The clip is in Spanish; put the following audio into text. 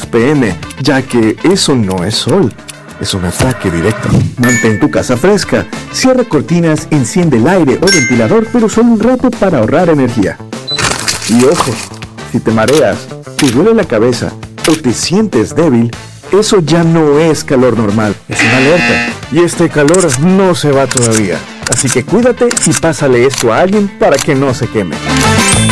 PM, ya que eso no es sol. Es un ataque directo. Mantén tu casa fresca. Cierra cortinas, enciende el aire o ventilador, pero solo un rato para ahorrar energía. Y ojo, si te mareas, te duele la cabeza o te sientes débil, eso ya no es calor normal, es una alerta. Y este calor no se va todavía. Así que cuídate y pásale esto a alguien para que no se queme.